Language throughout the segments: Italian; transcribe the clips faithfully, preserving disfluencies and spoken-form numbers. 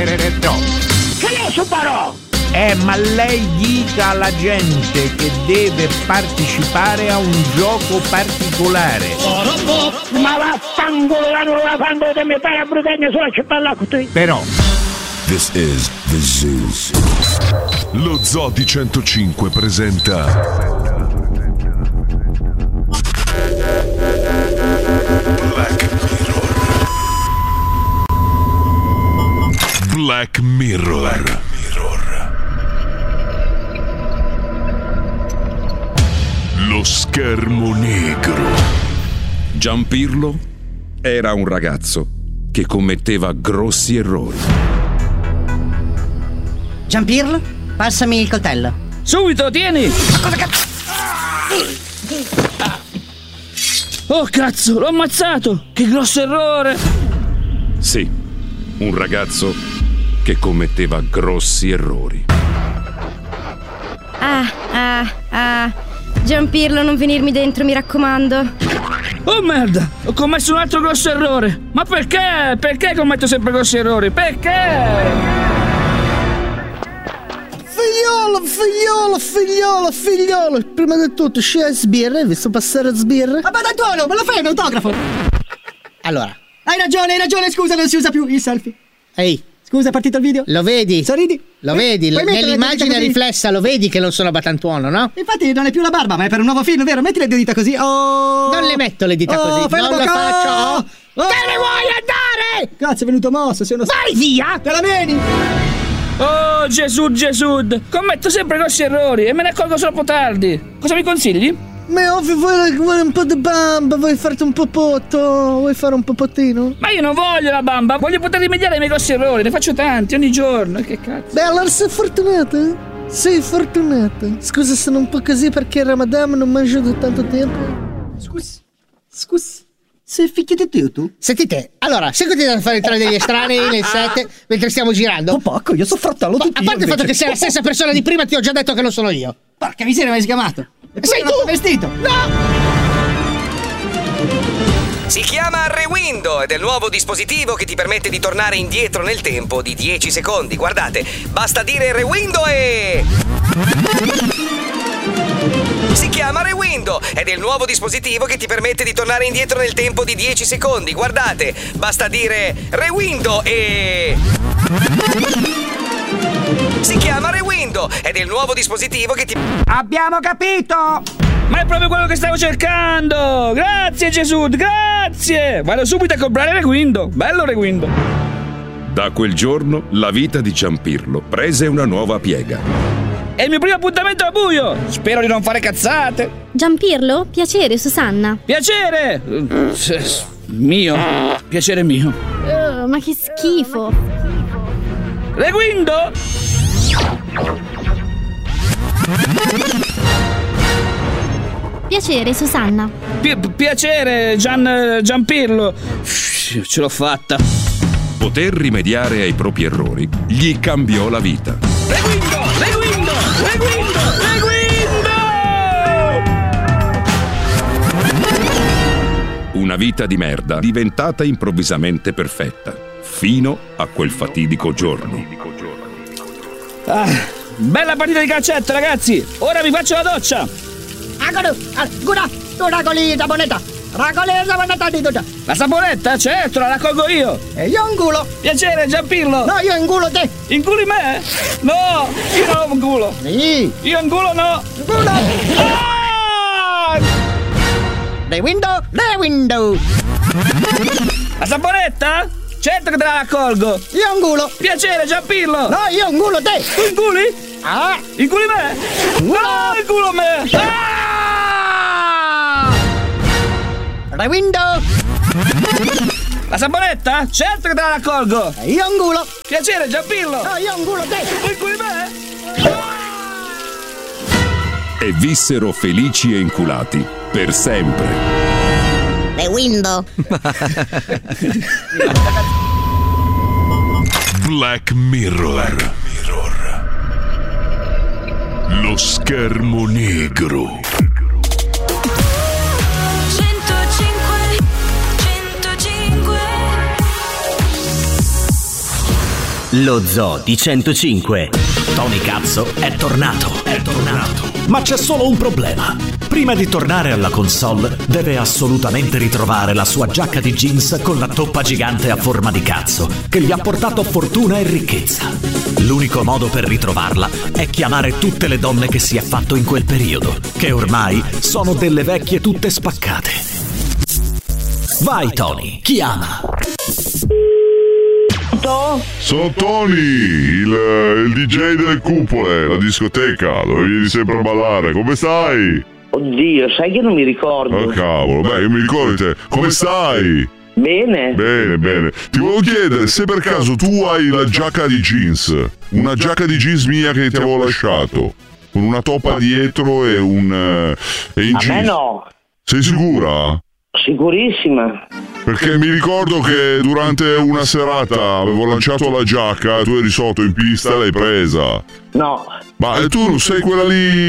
Che ne supero? Eh, ma lei dica alla gente che deve partecipare a un gioco particolare. Ma vaffanculo, non la fanno di me fare a Britannia sulla città con te. Però This is the Zoo. Lo Zoo di centocinque presenta Black Mirror. Black Mirror. Black Mirror. Lo schermo negro. Giampirlo era un ragazzo che commetteva grossi errori. Giampirlo, passami il coltello. Subito, tieni! Ma cosa cazzo? Oh cazzo, l'ho ammazzato! Che grosso errore! Sì, un ragazzo che commetteva grossi errori. Ah, ah, ah. Giampirlo, non venirmi dentro, mi raccomando. Oh merda, ho commesso un altro grosso errore. Ma perché? Perché commetto sempre grossi errori? Perché? Figliolo, figliolo, figliolo, figliolo. Prima di tutto, scegli sbirre, hai visto passare sbirre? Ma Badantuono, me lo fai un autografo? Allora. Hai ragione, hai ragione, scusa, non si usa più il selfie. Ehi, scusa, è partito il video? lo vedi? Sorridi? Lo vedi? Puoi mettere le Nell'immagine dita così? riflessa lo vedi che non sono Batantuono, no? Infatti non è più la barba, ma è per un nuovo film, vero? Metti le due dita così. Oh! Non le metto le dita Oh, così, fai la non lo bocca! faccio. Oh! Te ne vuoi andare? Cazzo, è venuto mosso, sei uno... Vai via! Te la meni! Oh Gesù, Gesù! Commetto sempre grossi errori e me ne accorgo troppo tardi. Cosa mi consigli? Ma ovvio, vuoi, vuoi un po' di bamba, vuoi farti un popotto, vuoi fare un popottino? Ma io non voglio la bamba, voglio poter rimediare ai miei grossi errori, ne faccio tanti ogni giorno. Che cazzo? Beh, allora sei fortunata, eh? Sei fortunata. Scusa, sono un po' così perché il Ramadan non mangio da tanto tempo. Scusi, scusi. Sei figlio di Dio tu? Sentite, allora, se continuate a fare entrare degli estranei nel set mentre stiamo girando. Oh, porco, io sono fratello di A parte il fatto che sei la stessa persona di prima, ti ho già detto che non sono io. Porca miseria, mi hai sgamato. E Sei poi tu! vestito? No! Si chiama Rewindo ed è il nuovo dispositivo che ti permette di tornare indietro nel tempo di dieci secondi. Guardate, basta dire Rewindo e... Si chiama Rewindo ed è il nuovo dispositivo che ti permette di tornare indietro nel tempo di dieci secondi. Guardate, basta dire Rewindo e... Si chiama Rewindo ed è il nuovo dispositivo che ti... abbiamo capito! Ma è proprio quello che stavo cercando! Grazie Gesù, grazie! Vado subito a comprare Rewindo. Bello Rewindo. Da quel giorno la vita di Giampirlo prese una nuova piega. È il mio primo appuntamento al buio! Spero di non fare cazzate! Giampirlo, piacere, Susanna. Piacere! Mio, piacere mio. Oh, ma che schifo. Rewindo! Piacere, Susanna. Pi- piacere, Gian, Giampirlo. Ce l'ho fatta. Poter rimediare ai propri errori gli cambiò la vita. Rewindo! Rewindo! Rewindo! Rewindo! Una vita di merda diventata improvvisamente perfetta, fino a quel fatidico giorno. Ah, bella partita di calcetto, ragazzi! Ora mi faccio la doccia! Agoro, gura, tu ragoli la moneta. Ragoli la moneta di tutta. La saponetta? Certo, la raccolgo io! E io ingulo. Piacere, Giampirlo! No, io ingulo te. Inculi me? No, io non ingulo! Sì. Io ingulo no! Ingulo. Ah! The window, the window. La saponetta? Certo che te la raccolgo! Io ingulo. Piacere, Giampirlo! No, io ingulo te. Tu inculi? Ah. Inculi me? No, inculo me! Ah! The window. La saponetta? Certo che te la raccolgo! E io ingulo. Piacere, Giampirlo! No, io ingulo te. Tu inculi me? E vissero felici e inculati per sempre. The window. Black Mirror. Black Mirror. Lo schermo negro. Lo Zoo di centocinque. Tony Cazzo è tornato, è tornato. Ma c'è solo un problema. Prima di tornare alla console deve assolutamente ritrovare la sua giacca di jeans con la toppa gigante a forma di cazzo che gli ha portato fortuna e ricchezza. L'unico modo per ritrovarla è chiamare tutte le donne che si è fatto in quel periodo, che ormai sono delle vecchie tutte spaccate. Vai Tony, chiama. Sono Tony, il, il D J delle cupole, la discoteca dove vieni sempre a ballare. Come stai? Oddio, sai che non mi ricordo. Oh cavolo, beh, io mi ricordo te. Come stai? Bene. Bene, bene. Ti volevo chiedere se per caso tu hai la giacca di jeans. Una giacca di jeans mia che ti avevo lasciato. Con una toppa dietro e un... Uh, e in a jeans. me no. Sei sicura? Sicurissima. Perché mi ricordo che durante una serata avevo lanciato la giacca, tu eri sotto in pista e l'hai presa. No. Ma tu non sei quella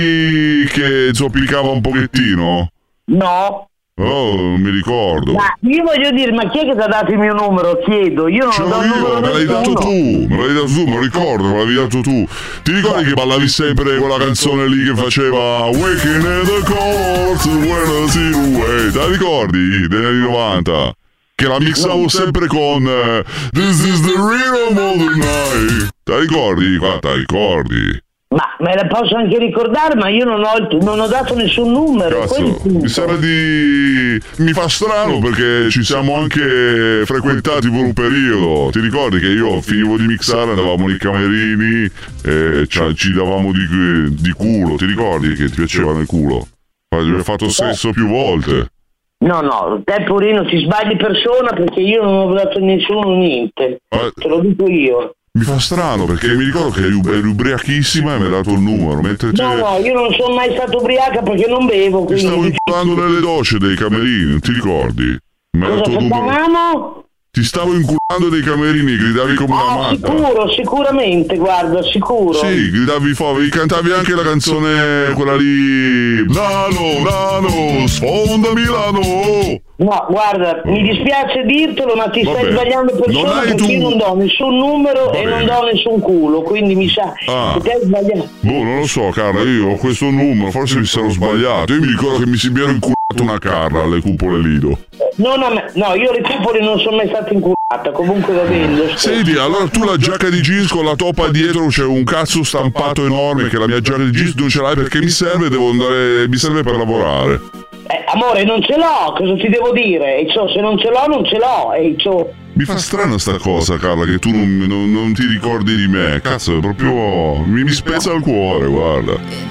lì che zoppicava un pochettino? No. Oh, non mi ricordo. Ma io voglio dire, ma chi è che ti ha dato il mio numero? Chiedo, io non C'ho ho dato il numero. Io, me l'hai dato tu, me l'hai dato tu, me lo ricordo, me l'avevi dato tu. Ti ricordi che ballavi sempre quella canzone lì che faceva Waking in the court, when I see you wait? Te la ricordi? Degli anni novanta? Che la mixavo sempre con uh, This is the rhythm of the night. Te la ricordi? Guarda, te la ricordi? Ma me la posso anche ricordare, ma io non ho, il, non ho dato nessun numero. Cazzo, mi sembra di... mi fa strano perché ci siamo anche frequentati per un periodo. Ti ricordi che io finivo di mixare, andavamo nei camerini e ci davamo di, di culo. Ti ricordi che ti piaceva nel culo? Abbiamo fatto sesso più volte. No, no, te Porino ti sbagli persona perché io non ho dato a nessuno niente. Ma... te lo dico io. Mi fa strano perché mi ricordo che eri ubriachissima e mi hai dato il numero. Mentre no, no, io non sono mai stato ubriaca perché non bevo. Ti stavo inculando nelle docce dei camerini, non ti ricordi? Mi hai dato il numero. Ti stavo inculando dei camerini, gridavi come una oh, matta. Sicuro, sicuramente, guarda, sicuro. Sì, gridavi fuori, cantavi anche la canzone, quella lì. Nano, Nano, sfonda Milano. No, guarda, mi dispiace dirtelo, ma ti Vabbè, stai sbagliando persona perché tu... io non do nessun numero Va e bene. non do nessun culo, quindi mi sa ah. che te hai sbagliato. Boh, non lo so, Carla, io ho questo numero, forse mi sarò sbagliato. Io mi ricordo che mi si mi ero inculato una Carla alle cupole Lido. Non a me, no, io le cupole non sono mai stata inculata, comunque va bene. Senti, allora tu la giacca di jeans con la toppa dietro, c'è un cazzo stampato enorme che la mia giacca di jeans non ce l'hai perché mi serve, devo andare, mi serve per lavorare. Eh, amore, non ce l'ho, cosa ti devo dire? E ciò, se non ce l'ho, non ce l'ho, e ciò. Mi fa strana sta cosa, Carla, che tu non, non, non ti ricordi di me. Cazzo, è proprio... mi, mi spezza il cuore, guarda.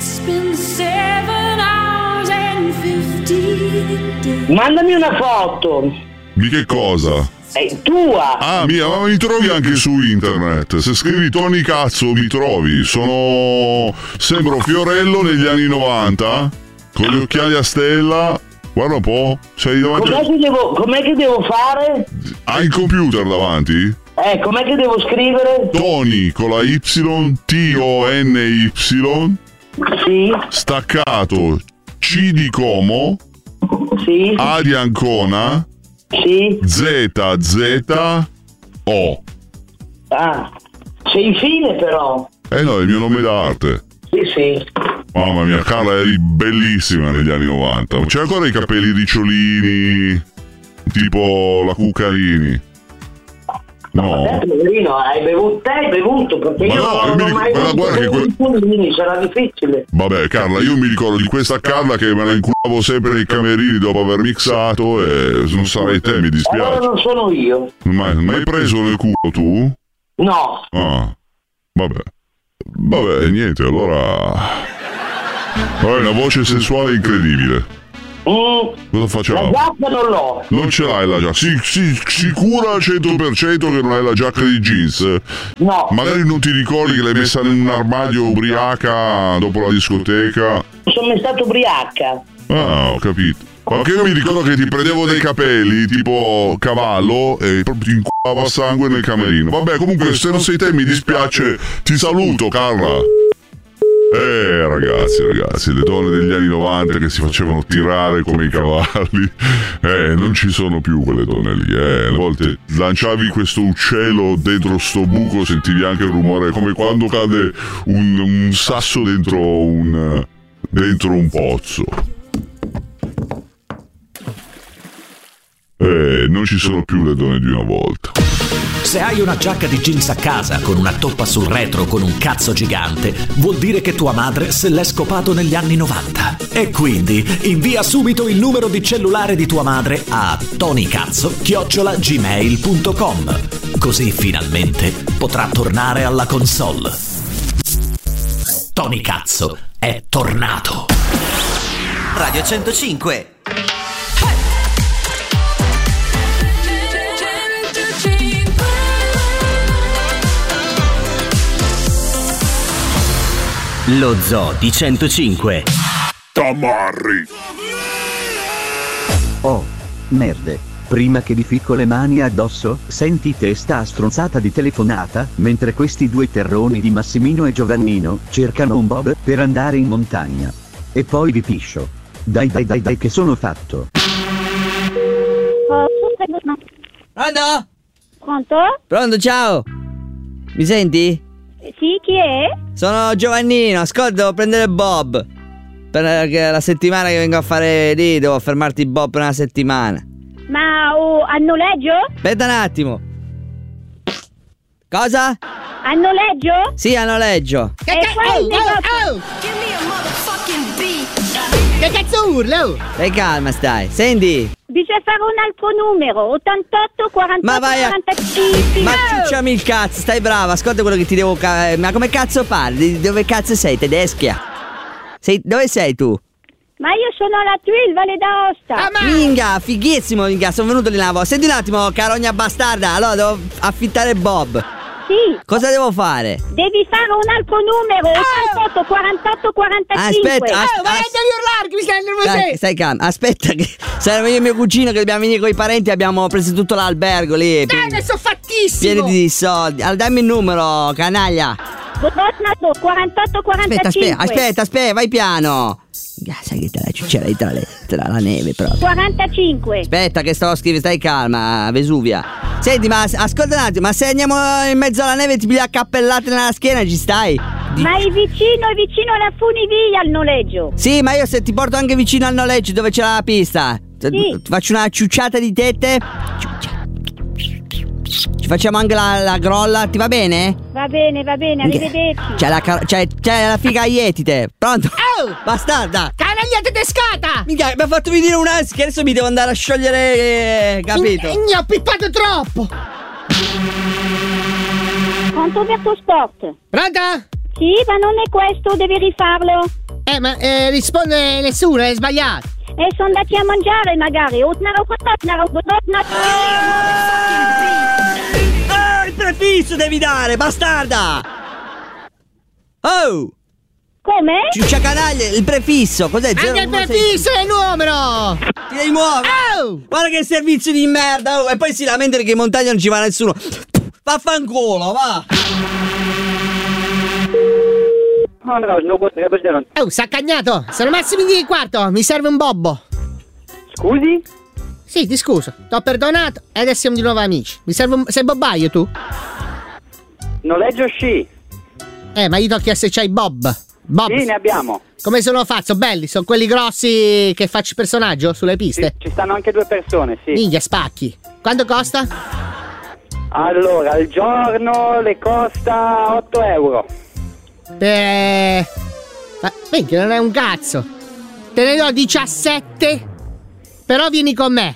Mandami una foto. Di che cosa? È tua. Ah, mia, ma mi trovi anche su internet. Se scrivi Tony Cazzo mi trovi. Sono... sembro Fiorello negli anni novanta. Con gli occhiali a stella, guarda un po', sei davanti. Com'è che devo, com'è che devo fare? Hai il computer davanti? Eh, com'è che devo scrivere? Tony con la Y, T O N Y. Sì. Staccato, C di Como. Sì. A di Ancona. Sì. Z, Z, O. Ah, sei fine però. Eh no, è il mio nome d'arte. Sì, sì. Mamma mia, Carla, eri bellissima negli anni novanta. C'è ancora i capelli ricciolini, tipo la Cuccarini? No. Ma te, Poverino, hai bevuto, te hai bevuto, perché ma io no, non, io non ho mai ric- bevuto che que- puntini, sarà difficile. Vabbè, Carla, io mi ricordo di questa Carla che me la inculavo sempre nei camerini dopo aver mixato e non sarai te, mi dispiace. Allora non sono io. Ma mi hai preso nel culo tu? No. Ah, vabbè. Vabbè, niente, allora... Vabbè, una voce sensuale incredibile. Mm, Cosa facciamo? La giacca non l'ho. Non ce l'hai la giacca? Sì, sì, sicura al cento per cento che non hai la giacca di jeans? No. Magari non ti ricordi che l'hai messa in un armadio ubriaca dopo la discoteca? Non sono mai stato ubriaca. Ah, ho capito. Ma che io mi ricordo che ti prendevo dei capelli tipo cavallo e proprio ti inculava sangue nel camerino. Vabbè, comunque se non sei te mi dispiace. Ti saluto, Carla. Eh ragazzi, ragazzi, le donne degli anni novanta che si facevano tirare come i cavalli, eh, non ci sono più quelle donne lì, eh. A volte lanciavi questo uccello dentro sto buco, sentivi anche il rumore, come quando cade un, un sasso dentro un, dentro un pozzo. Eh, non ci sono più le donne di una volta. Se hai una giacca di jeans a casa con una toppa sul retro con un cazzo gigante, vuol dire che tua madre se l'è scopato negli anni novanta. E quindi invia subito il numero di cellulare di tua madre a tonicazzo chiocciola gmail punto com. Così finalmente potrà tornare alla console. Tony Cazzo è tornato. Radio centocinque. Lo Zoo di centocinque. Tamarri. Oh, merde. Prima che vi ficco le mani addosso, senti te sta stronzata di telefonata, mentre questi due terroni di Massimino e Giovannino cercano un bob per andare in montagna. E poi vi piscio. Dai dai dai dai che sono fatto. Pronto? Pronto? Pronto, ciao. Mi senti? Sì, chi è? Sono Giovannino, ascolta, devo prendere Bob. Per la settimana che vengo a fare lì, devo fermarti Bob per una settimana. Ma oh, a noleggio? Aspetta un attimo. Cosa? A noleggio? Sì, a noleggio. Che cazzo? Oh, oh, oh. Che cazzo urla? Oh? Stai calma, stai. Senti. Bisogna fare un altro numero. ottantotto quarantotto ma vai a... quarantacinque. Ma ciucciami il cazzo, stai brava. Ascolta quello che ti devo... Ca... Ma come cazzo parli? Dove cazzo sei, tedeschia? Sei... Dove sei tu? Ma io sono alla Tuile, Valle d'Aosta. Ah, ma... Minga, fighissimo, minga. Sono venuto lì là. Senti un attimo, carogna bastarda. Allora devo affittare Bob. Sì. Cosa devo fare? Devi fare un altro numero. ottantotto quarantotto quarantacinque. Aspetta, as- Oh, ma as- devi urlare, che mi stai nervosendo. Stai, stai calmo. Aspetta che saremo io e mio cugino che dobbiamo venire con i parenti. Abbiamo preso tutto l'albergo lì. Dai, ne so fattissimo. Pieni di soldi. Allora dammi il numero, canaglia. quarantotto quarantacinque. Aspetta, aspetta, aspetta, aspetta, vai piano. Sai che te la ciuccerei tra, le, tra la neve proprio. quarantacinque. Aspetta che sto a scrivere, stai calma, Vesuvia. Senti, ma ascolta un attimo, ma se andiamo in mezzo alla neve e ti piglia a cappellate nella schiena, ci stai? Ma è vicino, è vicino alla funivia al noleggio. Sì, ma io se ti porto anche vicino al noleggio dove c'è la pista, sì. Ti faccio una ciucciata di tette. Ci facciamo anche la, la grolla, ti va bene? Va bene, va bene, arrivederci. C'è la, c'è, c'è la figa Ietite, pronto? Oh! Bastarda! Canaglia tedescata! Minchia, mi ha fatto venire un ansia, adesso mi devo andare a sciogliere, eh, capito? Mi, mi ho pippato troppo! Pronto Verto Sport? Pronta? Sì, ma non è questo, devi rifarlo. Eh, ma eh, risponde nessuno, è sbagliato. E sono andati a mangiare magari. Oh, il prefisso devi dare, bastarda! Oh! Come? Ciuccia canaglia, il prefisso, cos'è? Anche il prefisso è il numero! Ti devi muovere! Oh! Guarda che servizio di merda! Oh! E poi si lamentano che in montagna non ci va nessuno! Vaffanculo, va! Oh, saccagnato! Sono Massimi di quarto, mi serve un bobbo! Scusi? Sì, ti scuso, t'ho perdonato e adesso siamo di nuovo amici. Mi serve un... sei bobbaio tu? Noleggio sci. Eh, ma io ti ho chiesto se c'hai Bob. Bob. Sì, ne abbiamo. Come sono fatto? Belli, sono quelli grossi che faccio personaggio sulle piste? Sì, ci stanno anche due persone, sì. Minchia, spacchi. Quanto costa? Allora, al giorno le costa otto euro. Per... Ma minchia, non è un cazzo. Te ne do diciassette. Però vieni con me.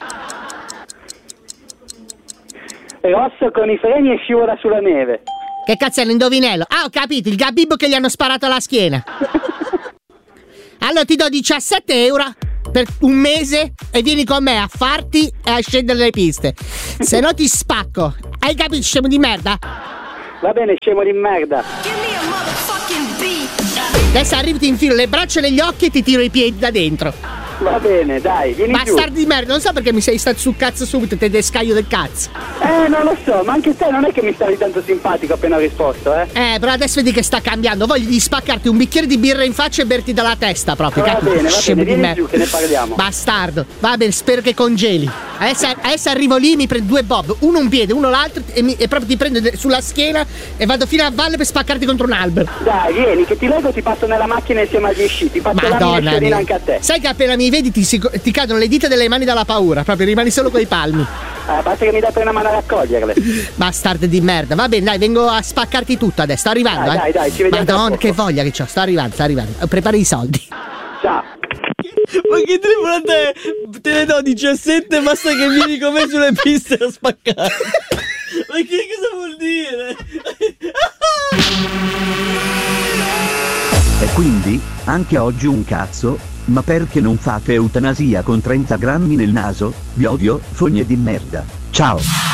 Rosso con i freni e scivola sulla neve. Che cazzo è l'indovinello? Ah, ho capito, il gabibbo che gli hanno sparato alla schiena. Allora ti do diciassette euro per un mese e vieni con me a farti e a scendere le piste. Se no ti spacco. Hai capito, scemo di merda? Va bene, scemo di merda. Adesso arrivi, ti infilo le braccia negli occhi e ti tiro i piedi da dentro. Va bene, dai, vieni giù. Bastardo di merda, non so perché mi sei stato sul cazzo subito, tedescaio del cazzo. Eh, non lo so, ma anche te non è che mi stavi tanto simpatico appena ho risposto, eh? Eh, però adesso vedi che sta cambiando. Voglio di spaccarti un bicchiere di birra in faccia e berti dalla testa proprio. Va cazzo, bene, va scemo bene, di vieni merda. giù che ne parliamo. Bastardo. Va bene, spero che congeli. Adesso, adesso arrivo lì, mi prendo due bob, uno un piede, uno l'altro e, mi, e proprio ti prendo sulla schiena e vado fino a valle per spaccarti contro un albero. Dai, vieni, che ti leggo, ti passo nella macchina insieme agli sci, ti faccio la mia sciorina anche a te. Sai che appena mi vedi ti, ti cadono le dita delle mani dalla paura, proprio rimani solo coi palmi. Eh, basta che mi dai una mano a raccoglierle. Bastardo di merda. Va bene, dai, vengo a spaccarti tutto adesso. Sto arrivando, dai, eh. Dai, dai, ci vediamo. Madonna, che voglia che c'ho. Sto arrivando, sto arrivando. Prepara i soldi. Ciao. Ma che tripla te? Te ne do diciassette, basta che vieni con me sulle piste a spaccare. Ma che cosa vuol dire? E quindi, anche oggi un cazzo, ma perché non fate eutanasia con trenta grammi nel naso? Vi odio, fogne di merda. Ciao.